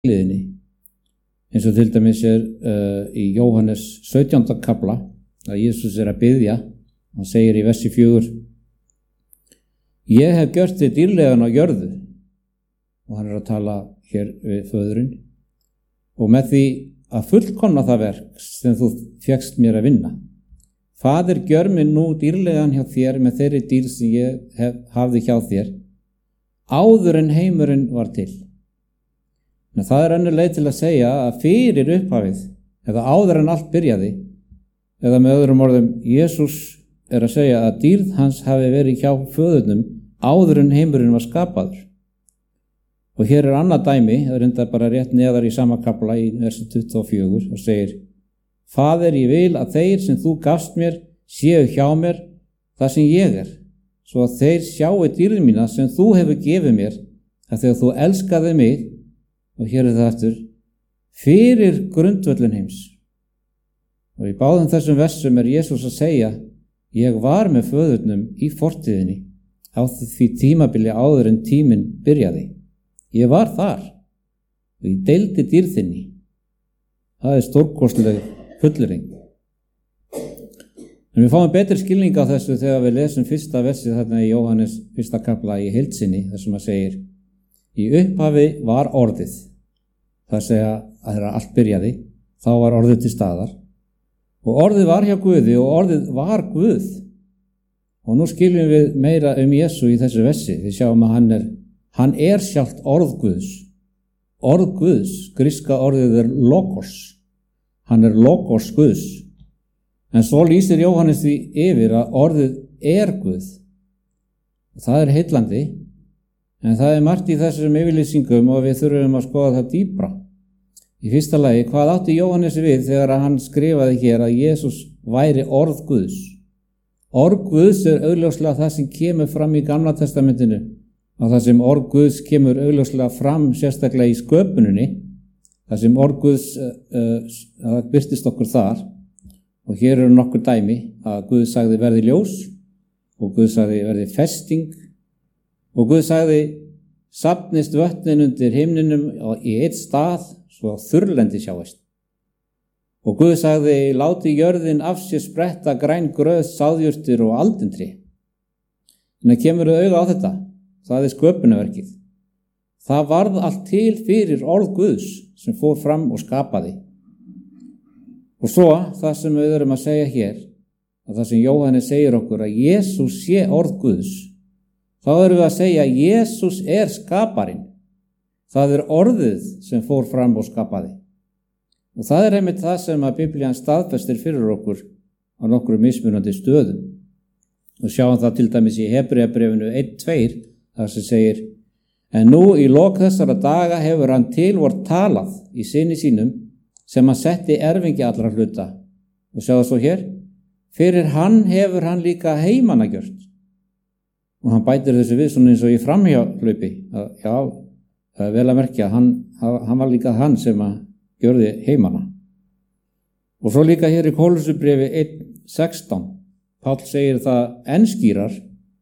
liðinni. Eins og til dæmis í Jóhannes 17. kafla að Jesús að biðja. Hann segir í versi 4: Ég hef gjört þig dýrlegan á jörðu. Og hann að tala hér við föðurinn. Og með því að fullkomna það verk sem þú fékkst mér að vinna. Faðir, gjör mig nú dýrlegan hjá þér með þeirri dýr sem ég hafði hjá þér, áður en heimurinn var til. En það önnur leið til að segja að fyrir upphafið, eða áður en allt byrjaði, eða með öðrum orðum, Jesús að segja að dýrð hans hafi verið hjá föðurnum áður en heimurinn var skapaður. Og hér annað dæmi, það reyndar bara rétt neðar í sama kafla í versi 24 og segir: Faðir, ég vil að þeir sem þú gafst mér séu hjá mér það sem ég svo að þeir sjáu dýrð mína sem þú hefur gefið mér, að þegar þú elskaði mig, og hér það aftur, fyrir grundvöllin heims. Og í báðum þessum versum Jesús að segja: Ég var með föðurnum í fortíðinni á því tímabili áður en tíminn byrjaði. Ég var þar og ég deildi dýrðinni. Það stórkostleg fullyrðing. En við fáum betri skilning á þessu þegar við lesum fyrsta versið þarna í Jóhannes 1. kafla í heild sinni, þar sem að segir: Í upphafi var orðið. Það segja að þegar allt byrjaði, þá var orðið til staðar. Og orðið var hjá Guði og orðið var Guð. Og nú skiljum við meira Jesú í þessu versi. Við sjáum að hann sjálft orð Guðs. Orð Guðs, gríska orðið logos. Hann logos Guðs. En svo lýsir Jóhannes því yfir að orðið Guð. Og það heillandi, en það margt í þessum yfirlýsingum og við þurfum að skoða það dýpra. Í fyrsta lagi, hvað átti Jóhannes við þegar hann skrifaði hér að Jesús væri orð Guðs? Orð Guðs augljóslega það sem kemur fram í Gamla testamentinu, og það sem orð Guðs kemur augljóslega fram sérstaklega í sköpuninni, það sem orð Guðs birtist okkur þar. Og hér nokkur dæmi að Guð sagði verði ljós, og Guð sagði verði festing, og Guð sagði safnist vötnin undir himninum í einn stað svo þurrlendi sjáist. Og Guð sagði láti jörðin af sér spretta græn gröð, sáðjurtir og aldintrí. En það kemur auga á þetta. Það sköpunarverkið. Það varð allt til fyrir orð Guðs sem fór fram og skapaði. Og svo það sem við erum að segja hér, að það sem Jóhannes segir okkur að Jesús sé orð Guðs, þá erum við að segja að Jesús skaparinn. Það orðið sem fór fram og skapaði. Og það einmitt það sem að Biblían staðfestir fyrir okkur á nokkru mismunandi stöðum. Og sjáum það til dæmis í Hebreabréfinu 1:2, þar sem segir: En nú í lok þessara daga hefur hann til vor talað í syni sínum, sem hann setti erfingi allra hluta. Og sjáðu svo hér: Fyrir hann hefur hann líka heimana gjört. Og hann bætir þessu við svona eins og í framhjáhlaupi. Já, það vel að merkja, hann var líka hann sem að gjörði heimana. Og svo líka hér í Kólussubréfi 1:16. Páll segir það enn skýrar: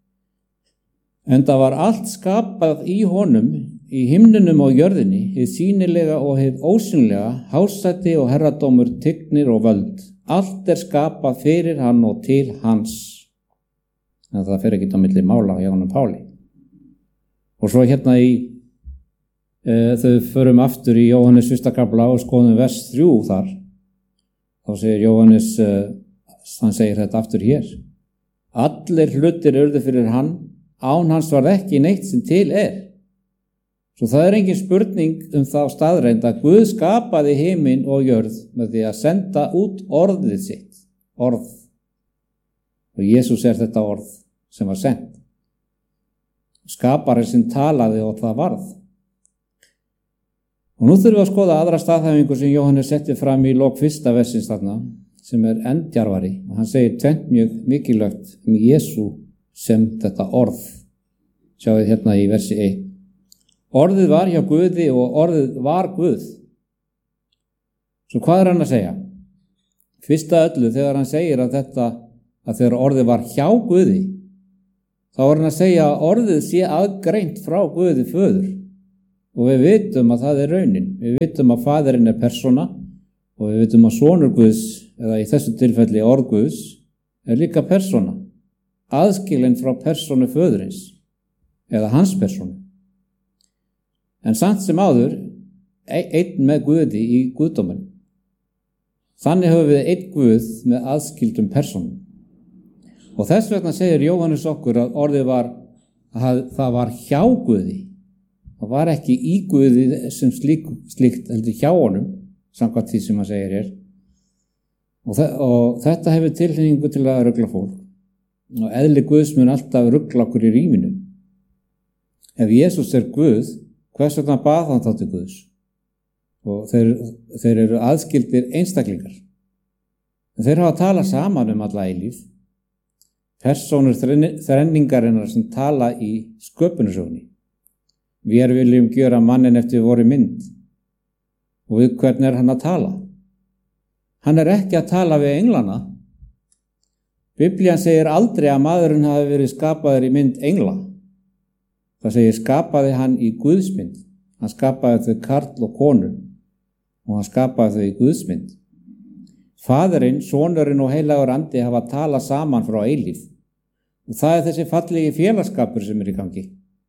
Enda var allt skapað í honum, í himnunum og jörðinni, hið sýnilega og hið ósýnilega, hásæti og herradómur, tignir og völd. Allt skapað fyrir hann og til hans. En það fer ekki á milli mála hjá honum Páli. Og svo hérna þau förum aftur í Jóhannes 1. kafla og skoðum vers 3 þar. Þá segir Jóhannes, hann segir þetta aftur hér: Allir hlutir urðu fyrir hann, án hans var ekki neitt sem til Svo það engin spurning þá staðreind að Guð skapaði himinn og jörð með því að senda út orðið sitt. Orð. Og Jesús þetta orð sem var sendt. Skapari sem talaði og það varð. Og nú þurfum við að skoða aðra staðhæfingu sem Jóhannes setti fram í lok 1. versins þarna, sem endjarvari. Og hann segir tvennt mjög mikilvægt Jesú sem þetta orð. Sjáðu hérna í versi 1. Orðið var hjá Guði og orðið var Guð. Svo hvað hann að segja? Fyrsta öllu þegar hann segir að þegar orðið var hjá Guði, þá hann að segja að orðið sé aðgreint frá Guði föður. og við vitum að það raunin. Við vitum að Faðirinn persóna og við vitum að sonur Guðs, eða í þessu tilfelli orð Guðs, líka persóna, aðskilin frá persónu föðurins eða hans persónu. En samt sem áður, einn með Guði í guðdóminn. Þannig höfum við einn Guð með aðskildum persónum. Og þess vegna segir Jóhannes okkur að orðið það var hjá Guði. Það var ekki í Guði sem slíkt heldur hjá honum, samkvæmt því sem hann segir hér. Og þetta hefur tilhneigingu til að rugla fólk. Og eðli Guðs mun alltaf rugla okkur í ríminu. Ef Jesús Guð, hvers vegna bað hann þá til Guðs? Og þeir eru aðskildir einstaklingar. En þeir hafa talað saman alla eilífð. Persónur þrenningarinnar sem tala í sköpunarsögunni. Við viljum gjöra manninn eftir voru mynd. Og við hvern hann að tala? Hann ekki að tala við englana. Biblían segir aldrei að maðurinn hafi verið skapaður í mynd engla. Það segir skapaði hann í Guðsmynd. Hann skapaði þau karl og konu og hann skapaði þau í Guðsmynd. Faðirinn, sonurinn og heilagur andi hafa talað saman frá eilífð og það þessi fallegi félagskapur sem í gangi.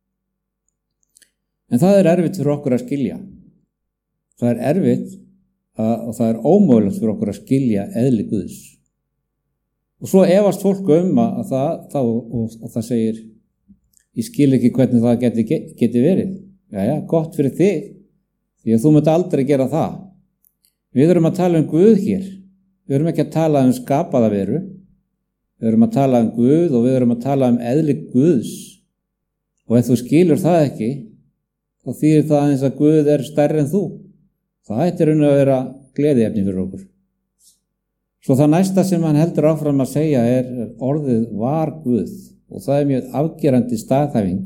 En það erfitt fyrir okkur að skilja. Það erfitt og það ómögulegt fyrir okkur að skilja eðli Guðs. Og svo efast fólk að það segir, ég skil ekki hvernig það geti verið. Jæja, gott fyrir þig, því að þú munt aldrei gera það. Við erum að tala Guð hér. Við erum ekki að tala skapaða veru. Við erum að tala Guð og við erum að tala eðli Guðs. Og ef þú skilur það ekki, þá þýðir það eins að Guð stærri en þú. Það ætti að vera gleðiefni fyrir okkur. Svo það næsta sem hann heldur áfram að segja orðið var Guð. Og það mjög afgerandi staðhæfing.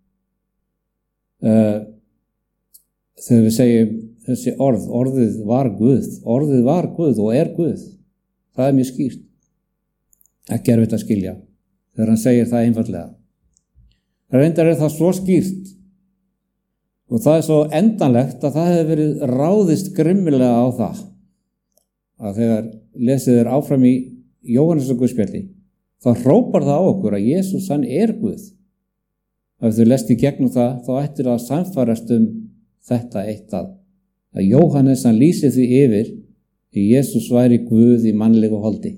Þegar við segjum þessi orðið var Guð. Orðið var Guð og Guð. Það mjög skýrt. Ekki erfitt að skilja. Þegar hann segir það einfaldlega. Reyndar það svo skýrt. Og það svo endanlegt að það hefði verið ráðist grimmilega á það. Að þegar lesið áfram í Jóhannesar Guðspjalli, þá hrópar það á okkur að Jesús hann Guð. Ef þau lest í gegnum það, þá ættir það að samfærast þetta eitt að Jóhannes hann lýsir því yfir að Jesús væri Guð í mannlegu holdi.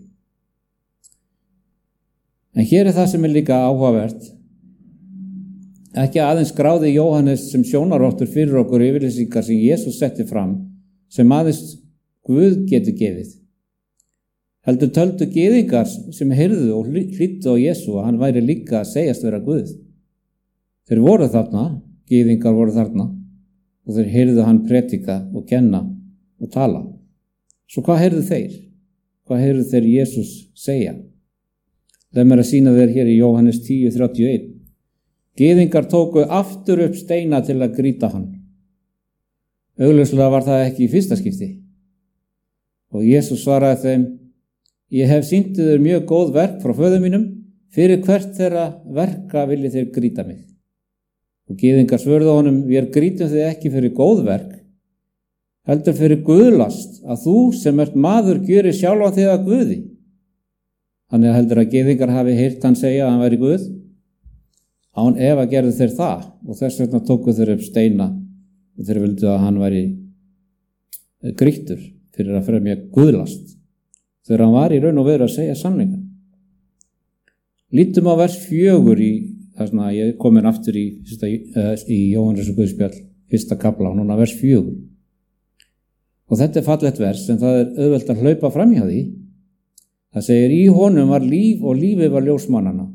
En hér það sem líka áhugavert. Ekki aðeins skráði Jóhannes sem sjónarvottur fyrir okkur yfirlýsingar sem Jesús setti fram, sem aðeins Guð getur gefið. Heldur töldu gyðingar sem heyrðu og hlýddu á Jesú að hann væri líka að segjast vera Guð. Þeir voru þarna, gyðingar voru þarna, og þeir heyrðu hann predika og kenna og tala. Svo hvað heyrðu þeir? Hvað heyrðu þeir Jesús segja? Leið mér að sýna þeir hér í Jóhannes 10:31. Gyðingar tóku aftur upp steina til að grýta hann. Augljóslega var það ekki í fyrsta skipti. Og Jesús svaraði þeim, ég hef sýnt þér mjög góð verk frá föður mínum, fyrir hvert þeirra verka vilji þeir grýta mig. Og gyðingar svörðu honum, við grýtum þig ekki fyrir góð verk, heldur fyrir guðlast, að þú sem maður gjörir sjálfan þig að Guði. Þannig að heldur að gyðingar hafi heyrt hann segja að hann væri Guð. Án efa gerðu þeir það og þess vegna tóku þeir upp steina og þeir vildu að hann væri grýttur fyrir að fremja guðlast. Þegar hann var í raun og veru að segja sannleikann. Lítum á vers 4 þess að ég komin aftur í Jóhannesar Guðspjall, 1. kafla, núna vers 4. Og þetta fallegt vers, en það auðvelt að hlaupa fram hjá því. Það segir, í honum var líf og lífið var ljós mannanna.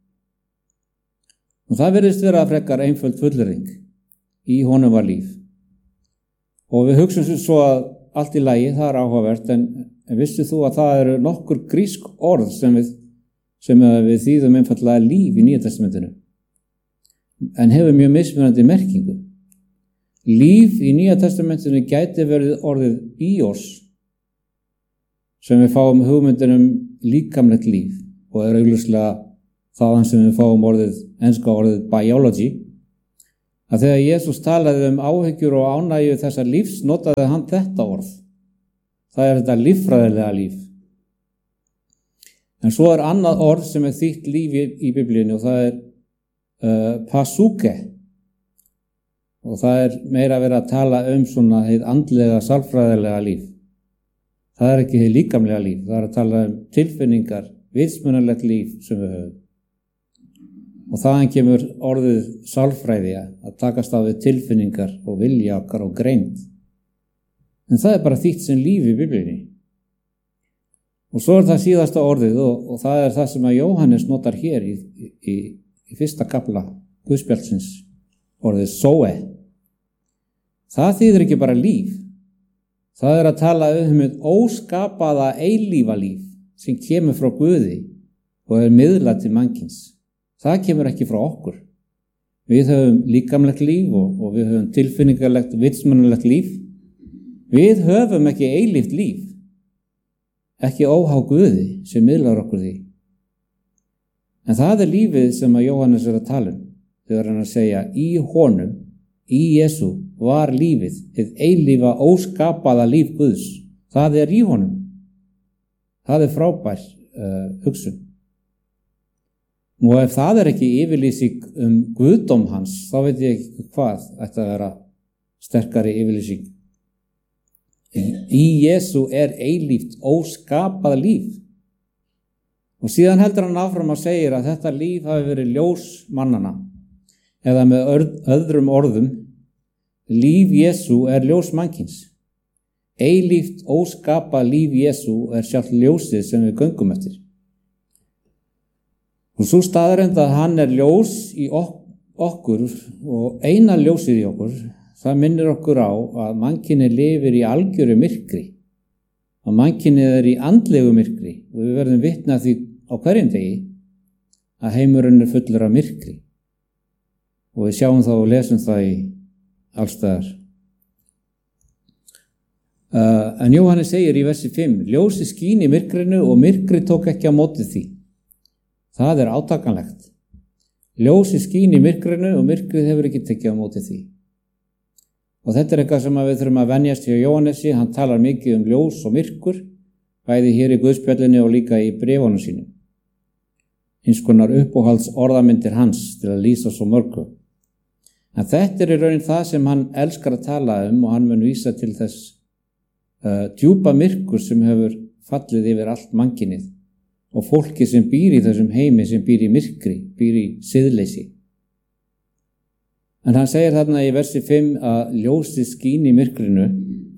Og það virðist vera frekar einföld fullyrðing. Í honum var líf. Og við hugsum svo að allt í lagi, það áhugavert, en vissið þú að það eru nokkur grísk orð sem við þýðum einfaldlega líf í Nýja testamentinu. En hefur mjög mismunandi merkingu. Líf í Nýja testamentinu gæti verið orðið bios, sem við fáum hugmyndin líkamlegt líf og augljóslega þaðan sem við fáum enska orðið biology. að þegar Jesús talaði áhyggjur og ánægju þessa lífs, notaði hann þetta orð. Það þetta líffræðilega líf. En svo annað orð sem þýtt líf í Biblíunni og það pasuke. Og það meira verið að tala svona hið andlega, sálfræðilega líf. Það ekki hið líkamlega líf. Það að tala tilfinningar, vitsmunalegt líf sem við höfum. Og þaðan kemur orðið sálfræði að takast á við tilfinningar og vilja okkar og greind. En það bara þýtt sem líf í Biblíunni. Og svo það síðasta orðið og það það sem að Jóhannes notar hér í fyrsta kafla Guðspjaldsins, orðið zoe. Það þýðir ekki bara líf. Það að tala óskapaða eilífa líf sem kemur frá Guði og miðlað til mannkyns. Það kemur ekki frá okkur. Við höfum líkamlegt líf og við höfum tilfinningarlegt, vitsmunalegt líf. Við höfum ekki eilíft líf. Ekki óhá Guði sem miðlar okkur því. En það lífið sem að Jóhannes að tala þegar hann að segja í honum, í Jesú var lífið, hið eilífa óskapaða líf Guðs. Það í honum. Það frábær hugsun. Og ef það ekki yfirlýsing guðdóm hans, þá veit ég ekki hvað ætti að vera sterkari yfirlýsing. Í Jesú eilíft, óskapað líf. Og síðan heldur hann áfram að segja að þetta líf hafi verið ljós mannana. Eða með öðrum orðum, líf Jesú ljós mannkyns. Eilíft, óskapað líf Jesú sjálft ljósið sem við göngum eftir. Og svo staðreynd að hann ljós í okkur og eina ljósið í okkur, það minnir okkur á að mannkynið lifir í algjöru myrkri. Að mannkynið í andlegu myrkri og við verðum vitni að því á hverjum degi að heimurinn fullur af myrkri. Og við sjáum það og lesum það í allstaðar. En Jóhannes segir í versi 5, ljósið skín í myrkrinu og myrkri tók ekki á móti því. Það átakanlegt. Ljósið skín í myrkrinu og myrkrið hefur ekki tekið á móti því. Og þetta eitthvað sem við þurfum að venjast hjá Jóhannesi. Hann talar mikið ljós og myrkur, bæði hér í Guðspjallinu og líka í bréfunum sínum. Eins konar uppáhalds orðamyndir hans til að lýsa svo mörgu. En þetta í raun það sem hann elskar að tala og hann mun vísa til þess djúpa myrkur sem hefur fallið yfir allt mannkynið og fólki sem býr í þessum heimi, sem býr í myrkri, býr í siðleysi. En hann segir þarna í versi 5 að ljósið skín í myrkrinu.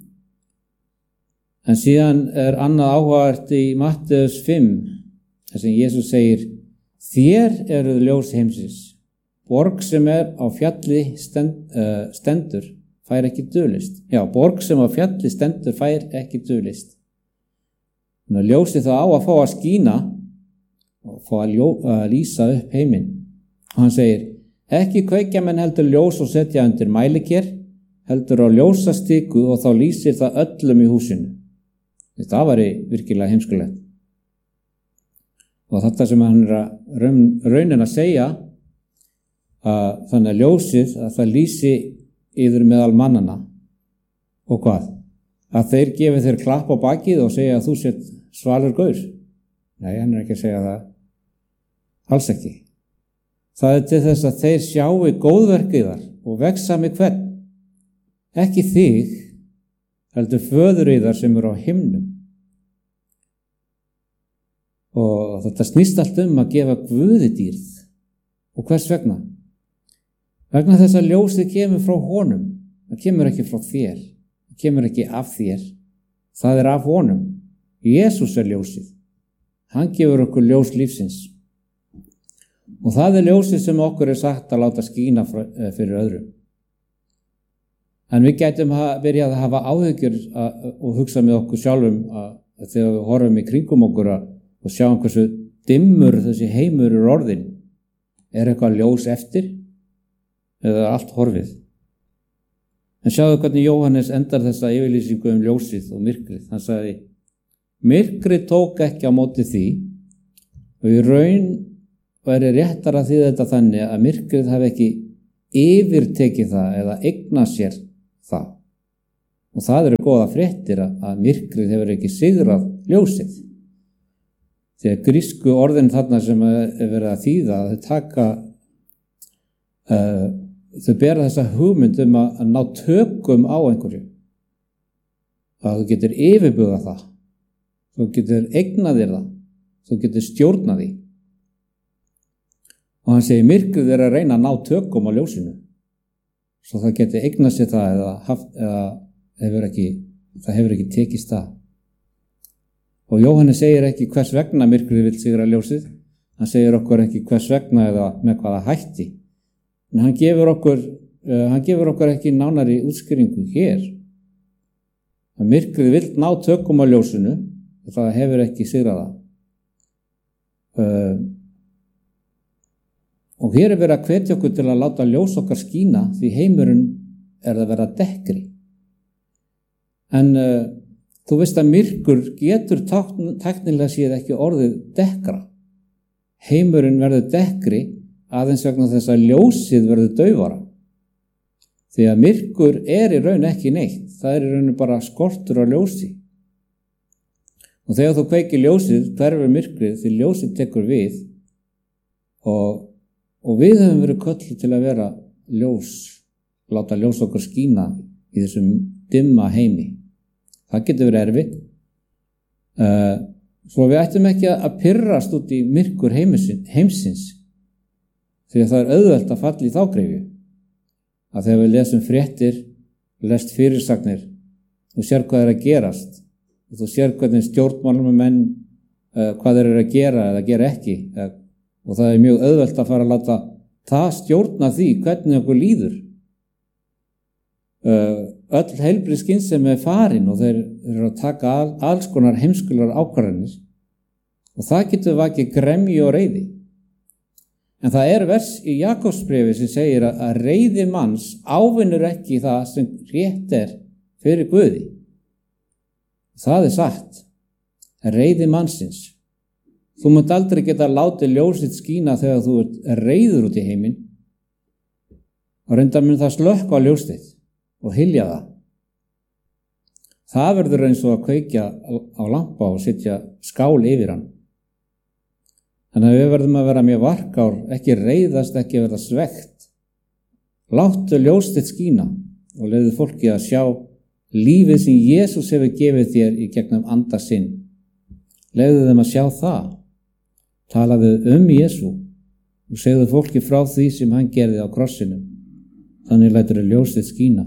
En síðan annað áhugavert í Matteus 5, þar sem Jesús segir, þér eruð ljós heimsins. Borg sem á fjalli stendur, fær ekki dulist. Já, borg sem á fjalli stendur, fær ekki dulist. Þannig að ljósið þá á að fá að skína og fá að lýsa upp heiminn. Og hann segir, ekki kveikja menn heldur ljós og setja undir mæliker, heldur á ljósastiku og þá lýsir það öllum í húsinu. Þetta var virkilega heimskulegt. Og þetta sem hann raunin að segja, að þannig að ljósið að það lýsi yfir meðal mannana. Og hvað? Að þeir gefi þeir klapp á bakið og segja að þú sett svalur gaur. Nei, hann ekki að segja það. Alls ekki. Það til þess að þeir sjáu góðverkiðar og vexa með hvern. Ekki þig, heldur föður yðar sem á himnum. Og þetta snýst allt að gefa Guði dýrð. Og hvers vegna? Vegna þess að ljósið kemur frá honum. Það kemur ekki frá þér. Það kemur ekki af þér. Það af honum. Jesús ljósið. Hann gefur okkur ljós lífsins. Og það ljósið sem okkur sagt að láta skína fyrir öðrum. En við gætum byrjað að hafa áhyggjur og hugsa með okkur sjálfum að þegar við horfum í kringum okkur og sjáum hversu dimmur þessi heimur orðin. Eitthvað ljós eftir? Eða allt horfið? En sjáðu hvernig Jóhannes endar þessa yfirlýsingu ljósið og myrkrið. Hann sagði, myrkrið tók ekki á móti því og í raun væri réttar að því þetta þannig að myrkrið hafi ekki yfirtekið það eða eigna sér það. Og það eru góða fréttir að myrkrið hefur ekki sigrað ljósið. Þegar grísku orðin þarna sem er verið að þýða, þau bera þessa hugmynd að ná tökum á einhverju. Að þú getur yfirbugað það. Þú getur eignað þér það. Þú getur stjórnað því. Og hann segir myrkrið er að reyna að ná tökum á ljósinu. Svo það getur eignað sér það eða það hefur ekki tekist það. Og Jóhannes segir ekki hvers vegna myrkrið vill sigra ljósið. Hann segir okkur ekki hvers vegna eða með hvaða hætti. En hann gefur okkur ekki nánari útskýringu hér. Að myrkrið vill ná tökum á ljósinu og það hefur ekki sigrað það. Og hér er verið að hvetja okkur til að láta ljós okkar skína því heimurinn er að vera dekkri. En þú veist að myrkur getur tæknilega séð ekki orðið dekkra. Heimurinn verður dekkri aðeins vegna þess að ljósið verður daufara. Því að myrkur er í raun ekki neitt. Það er í raun bara skortur á ljósi. Og þegar þú kveikir ljósið, hverfur myrkrið því ljósið tekur við og við höfum verið kölluð til að vera ljós, láta ljós okkur skína í þessum dimma heimi. Það getur verið erfitt. Svo við ættum ekki að pirrast út í myrkur heimsins því að það er auðvelt að falla í þá gryfju. Að þegar við lesum fréttir, lest fyrirsagnir, þú sér hvað er að gerast og þú sér hvernig stjórnmálamenn hvað þeir eru að gera eða gera ekki og það er mjög auðvelt að fara að láta það stjórna því hvernig okkur líður. Öll heilbrigð skynsemi er farin og þeir eru að taka alls konar heimskulegar ákvarðanir og það getur vakið gremju og reiði. En það er vers í Jakobsbréfi sem segir að reiði manns ávinnur ekki það sem rétt er fyrir Guði. Það er satt. Reiði mannsins. Þú munt aldrei geta látið ljósið skína þegar þú ert reiður út í heiminn og reyndar mun það slökkva á ljósið og hylja það. Það verður eins og að kveikja á lampa og setja skál yfir hann. Þannig að við verðum að vera mjög varkár, ekki reiðast, ekki verða svegt. Láttu ljósið skína og leyfðu fólki að sjá lífið sem Jesús hefur gefið þér í gegnum anda sinn. Leyfðu þeim að sjá það. Talaðu Jesú og segðu fólki frá því sem hann gerði á krossinum. Þannig lætur ljósið skína.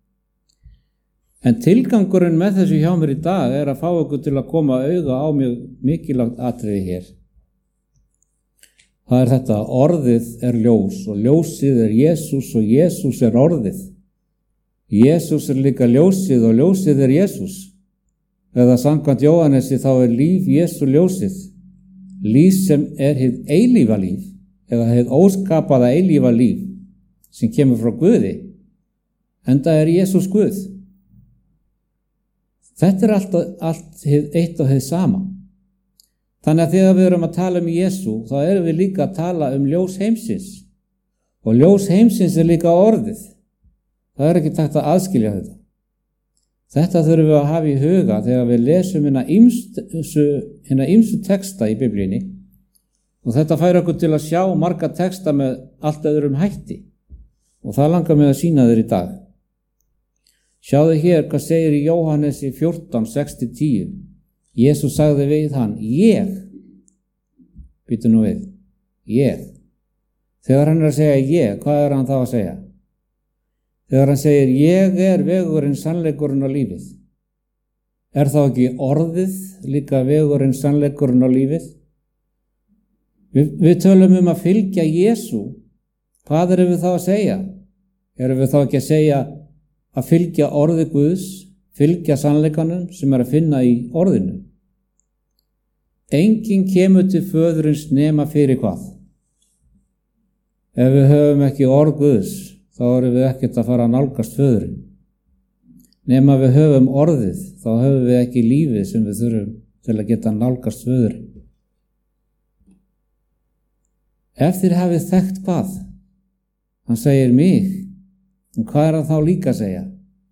En tilgangurinn með þessu hjá mér í dag er að fá okkur til að koma auga á mjög mikilvægt atriði hér. Það er þetta, orðið er ljós og ljósið er Jesús og Jesús er orðið. Jesús er líka ljósið og ljósið er Jesús. Eða samkvæmt Jóhannesi þá er líf Jesú ljósið. Líf sem er hið eilífa líf eða hið óskapaða eilífa líf sem kemur frá Guði. Enda er Jesús Guð. Þetta er allt eitt og hið sama. Þannig að þegar við erum að tala Jesú, þá erum við líka að tala ljós heimsins. Og ljós heimsins er líka orðið. Það er ekki takt að aðskilja þetta. Þetta þurfum við að hafa í huga þegar við lesum hina ýmsu texta í Biblíunni. Og þetta fær okkur til að sjá marga texta með allt öðrum hætti. Og það langar mig að sýna þér í dag. Sjáðu hér hvað segir í Jóhannesi 14, 6-10. Jesús sagði við hann, ég. Býtu nú við. Ég. Þegar hann er að segja ég, hvað er hann þá að segja? Þegar hann segir, ég er vegurinn, sannleikurinn og lífið. Er þá ekki orðið líka vegurinn, sannleikurinn og lífið? Við tölum að fylgja Jesú. Hvað erum við þá að segja? Erum við þá ekki að segja að fylgja orði Guðs, fylgja sannleikanum sem er að finna í orðinu? Enginn kemur til föðurins nema fyrir hvað? Ef við höfum ekki orð Guðs, þá erum við ekkert að fara að nálgast föðurinn. Nema við höfum orðið, þá höfum við ekki lífið sem við þurfum til að geta nálgast föðurinn. Ef þér hafið þekkt hvað? Hann segir mig. Og hvað hann þá líka að segja?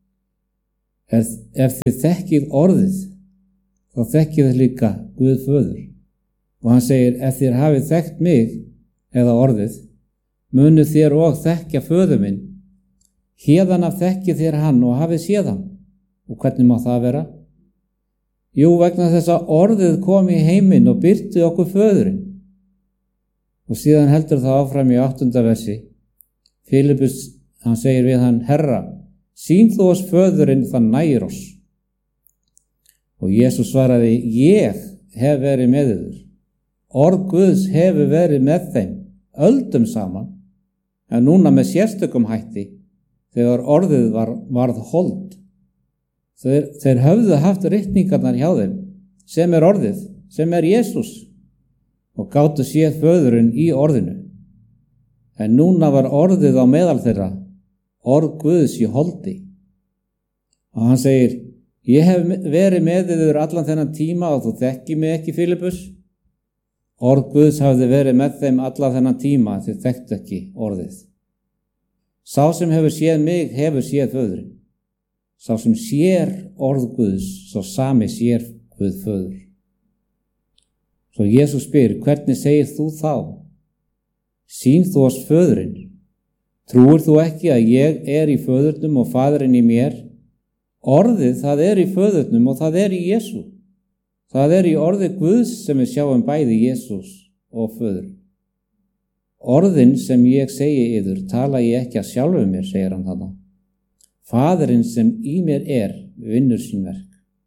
Ef þið þekkið orðið, þá þekkið þið líka Guð föður. Og hann segir, ef þér hafið þekkt mig, eða orðið, munu þér og þekkja föður minn. Héðan af þekkið þér hann og hafið séð hann. Og hvernig má það vera? Jú, vegna þess að orðið kom í heiminn og birti okkur föðurinn. Og síðan heldur það áfram í 8. versi. Filippus, hann segir við hann, Herra, sýn þú oss föðurinn, það nægir oss. Og Jesús svaraði, ég hef verið með yður. Orð Guðs hefur verið með þeim, öldum saman, en núna með sérstökum hætti, þegar orðið varð hold. Þeir höfðu haft ritningarnar hjá þeim, sem er orðið, sem er Jesús, og gátu séð föðurinn í orðinu. En núna var orðið á meðal þeirra, orð Guðs í holdi. Og hann segir, ég hef verið með yður allan þennan tíma og þú þekki mig ekki, Filippus. Orð Guðs hafði verið með þeim allan þennan tíma, þið þekktu ekki orðið. Sá sem hefur séð mig, hefur séð föðurinn. Sá sem sér orð Guðs, sá sami sér Guð föður. Svo Jesús spyr, hvernig segir þú þá? Sýn þú oss föðurinn? Trúir þú ekki að ég er í föðurnum og faðurinn í mér? Orðið, það er í föðurnum og það er í Jesú. Það er í orði Guðs sem við sjáum bæði Jesús og föður. Orðin sem ég segi yður, tala ég ekki að sjálfu mér, segir hann þarna. Faðurinn sem í mér er, vinnur sín verk.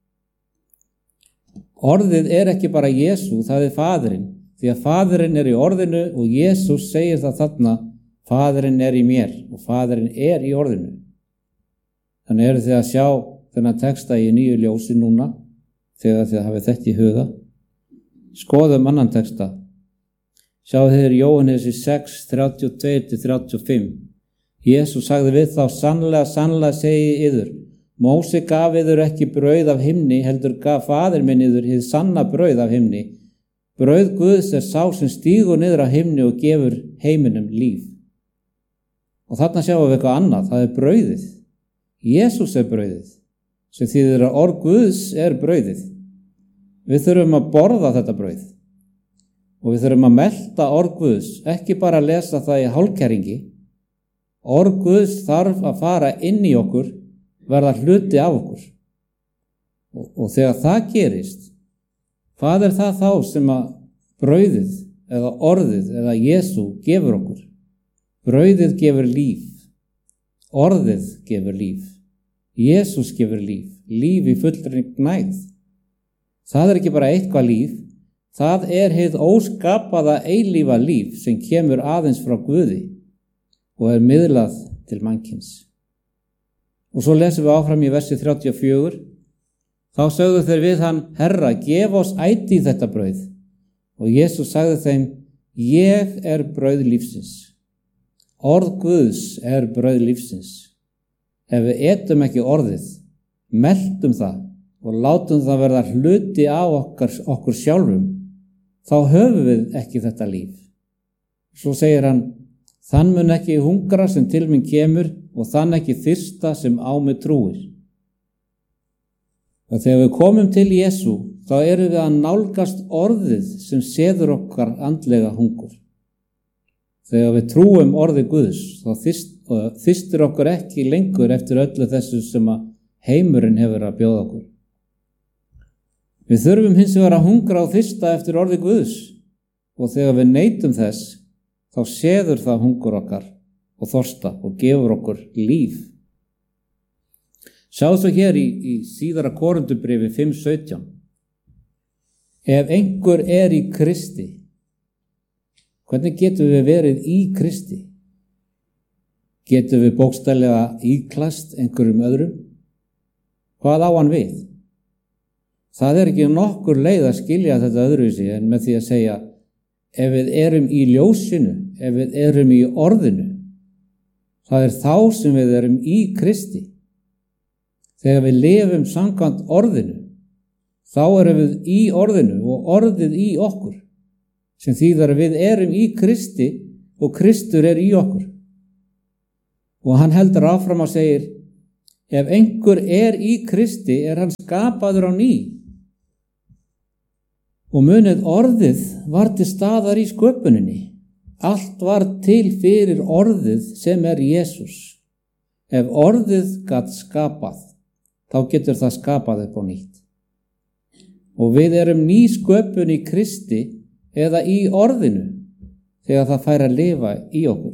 Orðið er ekki bara Jesú, það er faðurinn, því að faðurinn er í orðinu og Jesús segir það þarna, faðurinn er í mér og faðurinn er í orðinu. Þannig eru þið að sjá þennan texta í nýju ljósi núna, þegar þið hafið þetta í huga. Skoðum annan texta. Sjáðu þér Jóhannesi 6, 32-35. Jesús sagði við þá, sannlega, sannlega segi yður, Móse gaf yður ekki brauð af himni, heldur gaf faðir minn yður hið sanna brauð af himni. Brauð Guðs er sá sem stígur niður af himni og gefur heiminum líf. Og þarna sjáum við eitthvað annað, það er brauðið. Jesús er brauðið, sem þýðir að orð Guðs er brauðið. Við þurfum að borða þetta brauð. Og við þurfum að melta orð Guðs, ekki bara að lesa það í hálfkæringi. Orð Guðs þarf að fara inn í okkur, verða hluti af okkur. Og þegar það gerist, hvað er það þá sem að brauðið eða orðið eða Jesú gefur okkur? Brauðið gefur líf, orðið gefur líf, Jesús gefur líf, líf í fullri gnægð. Það er ekki bara eitthvað líf, það er hið óskapaða eilífa líf sem kemur aðeins frá Guði og er miðlað til mannkyns. Og svo lesum við áfram í versi 34. Þá sögðu þeir við hann, Herra, gef oss ætíð þetta brauð. Og Jesús sagði þeim, ég er brauð lífsins. Orð Guðs er brauð lífsins. Ef við etum ekki orðið, meltum það og látum það verða hluti á okkur sjálfum, þá höfum við ekki þetta líf. Svo segir hann, þann mun ekki hungra sem til mín kemur og þann ekki þyrsta sem á mig trúir. Og þegar við komum til Jesú, þá erum við að nálgast orðið sem seður okkar andlega hungur. Þegar við trúum orðið Guðs, þá þyrstir okkur ekki lengur eftir öllu þessu sem að heimurinn hefur að bjóða okkur. Við þurfum hins vegar að hungra og þyrsta eftir orðið Guðs og þegar við neitum þess, þá seður það hungur okkar og þorsta og gefur okkur líf. Sjáðu svo hér í síðara Korintubréfi 5:17. Ef einhver er í Kristi, hvernig getum við verið í Kristi? Getum við bókstaflega íklast einhverjum öðrum? Hvað á hann við? Það er ekki nokkur leið að skilja þetta öðruvísi en með því að segja, ef við erum í ljósinu, ef við erum í orðinu, það er þá sem við erum í Kristi. Þegar við lifum samkvæmt orðinu, þá erum við í orðinu og orðið í okkur, sem þýðir að við erum í Kristi og Kristur er í okkur. Og hann heldur áfram og segir, ef einhver í Kristi hann skapaður á ný. Og munið, orðið var til staðar í sköpuninni. Allt var til fyrir orðið sem Jesús. Ef orðið gat skapað, þá getur það skapað upp á nýtt. Og við erum ný sköpun í Kristi eða í orðinu þegar það fær að lifa í okkur.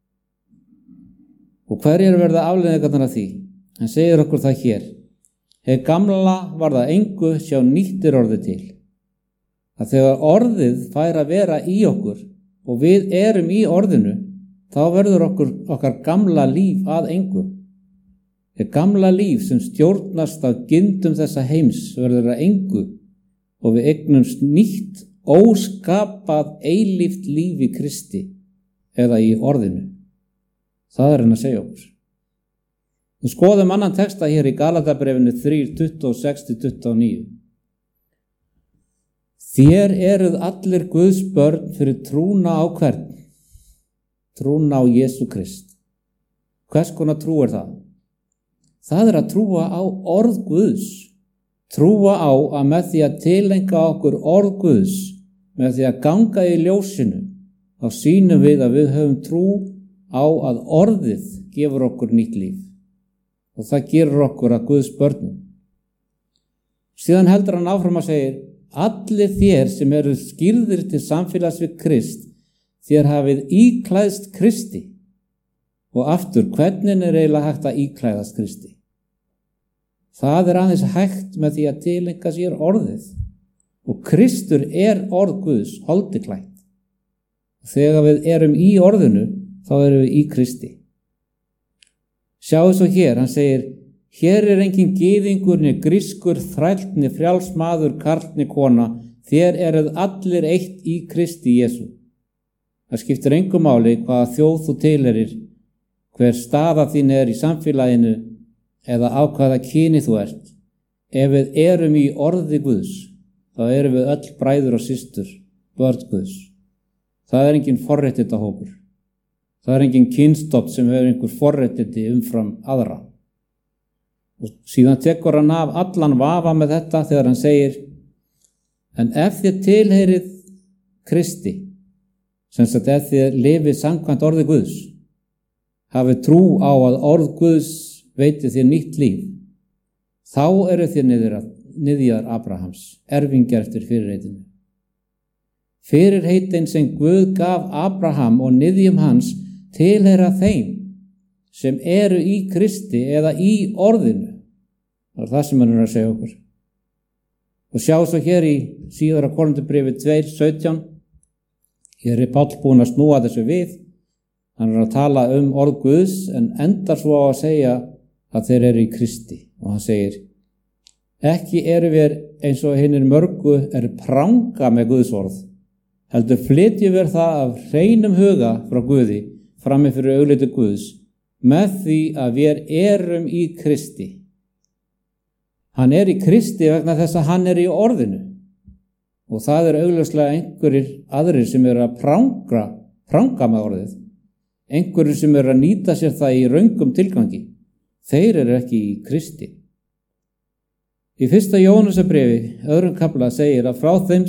Og hverjir verða afleiðingarnar af því? Hann segir okkur það hér. Hið gamla var það engu, sjá nýtt orðið til. Að þegar orðið fær að vera í okkur og við erum í orðinu, þá verður okkar gamla líf að engu. Hið gamla líf sem stjórnast af gildum þessa heims verður að engu og við eignumst nýtt, óskapað, eilíft líf í Kristi eða í orðinu. Það hann að segja okkur. Við skoðum annan texta hér í Galatabréfinu 3:26-29. Þér eruð allir Guðs börn fyrir trúna á hvern? Trúna á Jesú Krist. Hvers konar trú það? Það að trúa á orð Guðs. Trúa á að með því að tileinka okkur orð Guðs, með því að ganga í ljósinu, þá sýnum við að við höfum trú á að orðið gefur okkur nýtt líf. Og það gerur okkur að Guðs börnum. Síðan heldur hann áfram að segja, allir þér sem eru skírðir til samfélags við Krist, þér hafið íklæðst Kristi. Og aftur, hvernig eiginlega hægt að íklæðast Kristi? Það aðeins hægt með því að tileinka sér orðið. Og Kristur orð Guðs, holdiklætt. Þegar við erum í orðinu, þá erum við í Kristi. Sjáu svo hér, hann segir, hér engin gyðingur, né grískur, þræll, né frjáls maður, karl, né kona, þér eruð allir eitt í Kristi Jesú. Það skiptir engu máli hvaða þjóð þú tilheyrir, hver staða þín í samfélaginu eða á hvaða kyni þú ert. Ef við erum í orði Guðs, þá erum við öll bræður og systur, börn Guðs. Það engin forréttindahópur. Það engin kynstofn sem hefur einhver forréttindi umfram aðra. Og síðan tekur hann af allan vafa með þetta þegar hann segir, en ef þið tilheyrið Kristi, sem sagt ef þið lifið samkvæmt orði Guðs, hafið trú á að orð Guðs veiti þér nýtt líf, þá eru þið niðjar Abrahams, erfingjar eftir fyrirheitinu. Fyrirheitin sem Guð gaf Abraham og niðjum hans tilheyra þeim sem eru í Kristi eða í orðinu. Það það sem hann að segja okkur. Og sjá svo hér í síðara Korinthubréfi 2:17. Hér Páll búinn að snúa þessu við. Hann að tala orð Guðs en endar svo á að segja að þeir eru í Kristi. Og hann segir, ekki eru við eins og hinir mörgu pranga með Guðs orð. Heldur flytjum við það af hreinum huga frá Guði frammi fyrir augliti Guðs með því að við erum í Kristi. Hann í Kristi vegna þess að hann í orðinu. Og það augljóslega einhverjir aðrir sem að pranga með orðið. Einhverjir sem að nýta sér það í röngum tilgangi. Þeir ekki í Kristi. Í 1. Jóhannesarbréfi, 2. kafla, segir að frá þeim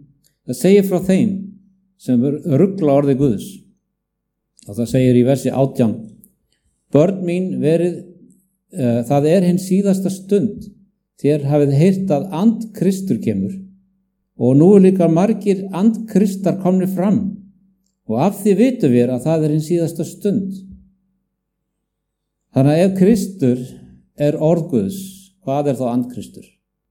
sem rugla orði Guðs. Og það segir í versi 18, börn mín það hinn síðasta stund, þér hafið heyrt að and Kristur kemur, og nú líka margir and Kristar komnir fram, og af því vitum við að það hinn síðasta stund. Þannig að ef Kristur orð Guðs, hvað þá and Kristur?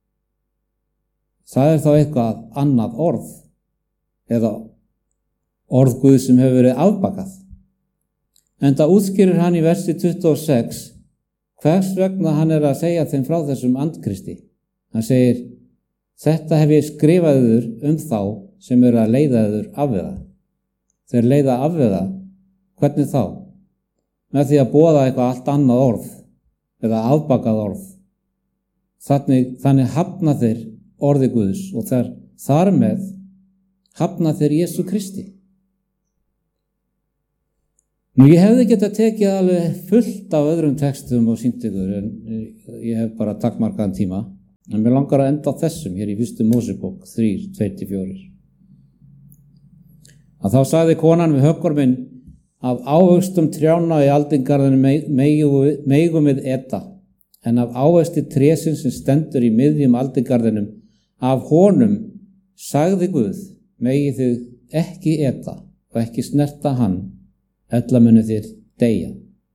Það þá eitthvað annað orð, eða orð Guðs sem hefur verið afbakað. En það útskýrir hann í versi 26 hvers vegna hann að segja þeim frá þessum andkristi. Hann segir, þetta hef ég skrifað þér þá sem að leiða þér afvega. Þeir leiða afvega, hvernig þá? Með því að boða eitthvað allt annað orð eða afbakað orð. Þannig hafna þeir orði Guðs og þar með hafna þeir Jesú Kristi. Nú, ég hefði getað tekið alveg fullt af öðrum textum og sýnt ykkur, en ég hef bara takmarkaðan tíma. En mér langar að enda á þessum hér í 1. Mósebók 3:2-4. Að þá sagði konan við höggorminn: af ávöxtum trjána í aldingarðinu megum við eta, en af ávexti trésins sem stendur í miðjum aldingarðinum, af honum, sagði Guð, megið þið ekki eta og ekki snerta hann, ella munu þér deyja.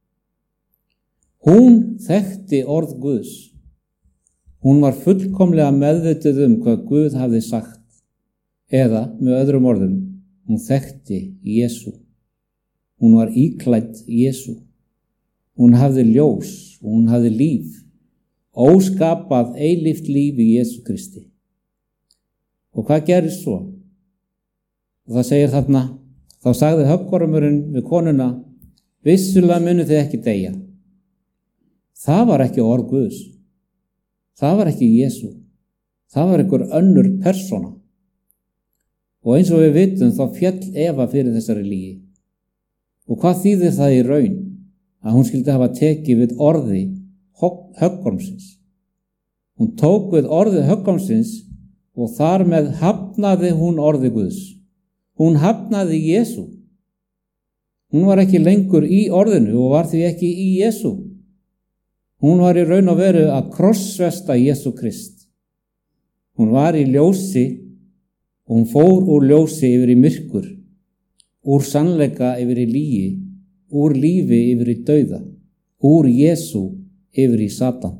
Hún þekkti orð Guðs. Hún var fullkomlega meðvituð hvað Guð hafði sagt, eða með öðrum orðum, hún þekkti Jesú. Hún var íklædd Jesú. Hún hafði ljós og hún hafði líf, óskapað eilíft líf í Jesú Kristi. Og hvað gerist svo? Og það segir þarna: þá sagði höggormurinn við konuna: vissulega munu þið ekki deyja. Það var ekki orð Guðs. Það var ekki Jesú. Það var einhver önnur persóna. Og eins og við vitum þá féll Eva fyrir þessari lygi. Og hvað þýðir það í raun? Að hún skyldi hafa tekið við orði höggormsins. Hún tók við orði höggormsins og þar með hafnaði hún orði Guðs. Hún hafnaði Jesú. Hún var ekki lengur í orðinu og var því ekki í Jesú. Hún var í raun og veru að krossfesta Jesú Krist. Hún var í ljósi og hún fór úr ljósi yfir í myrkur, úr sannleika yfir í lygi, úr lífi yfir í dauða, úr Jesú yfir í Satan.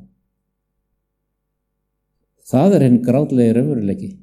Það hinn grátlega raunveruleiki.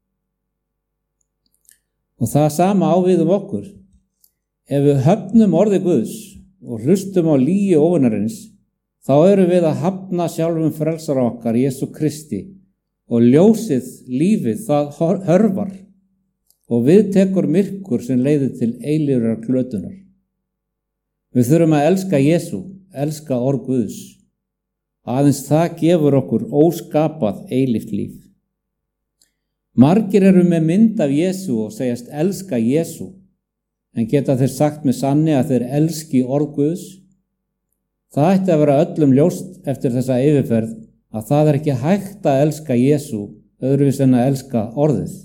Og það sama á við okkur. Ef við höfnum orði Guðs og hlustum á lygi óvinarins, þá erum við að hafna sjálfum frelsara okkar, Jesú Kristi, og ljósið, lífið, það hörfar og við tekur myrkur sem leiðir til eilífrar glötunar. Við þurfum að elska Jesú, elska orð Guðs. Aðeins það gefur okkur óskapað eilíft líf. Margir eru með mynd af Jesú og segjast elska Jesú, en geta þeir sagt með sanni að þeir elski orð Guðs? Það ætti að vera öllum ljóst eftir þessa yfirferð að það ekki hægt að elska Jesú öðruvísi en að elska orðið.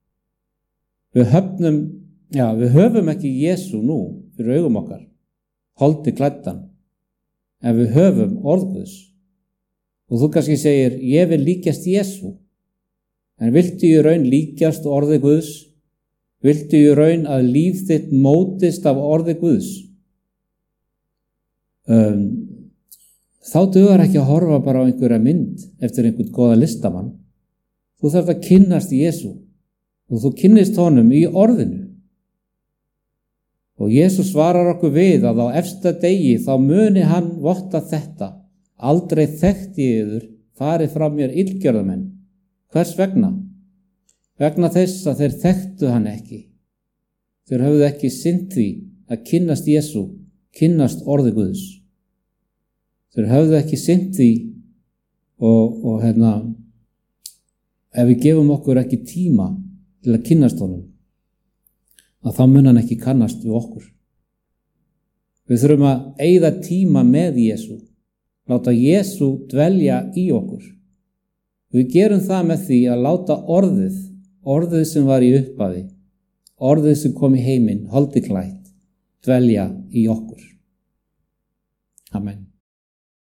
Við höfum ekki Jesú nú fyrir augum okkar, holdi klæddan, en við höfum orð Guðs. Og þú kannski segir: ég vil líkjast Jesú. En viltu í raun líkjast orði Guðs? Viltu í raun að líf þitt mótist af orði Guðs? Þá dugar ekki að horfa bara á einhverja mynd eftir einhvern góða listamann. Þú þarft að kynnast Jesú og þú kynnist honum í orðinu. Og Jesús svarar okkur við að á efsta degi þá muni hann votta þetta: aldrei þekkti ég yður, farið frá mér illgjörðamenn. Hvers vegna? Vegna þess að þeir þekktu hann ekki. Þeir höfðu ekki sinnt því að kynnast Jesú, kynnast orði Guðs. Þeir höfðu ekki sinnt því og ef við gefum okkur ekki tíma til að kynnast honum, að þá mun hann ekki kannast við okkur. Við þurfum að eyða tíma með Jesú, láta Jesú dvelja í okkur. Við gerum það með því að láta orðið sem var í upphafi, orðið sem kom í heiminn, holdi klætt, dvelja í okkur. Amen.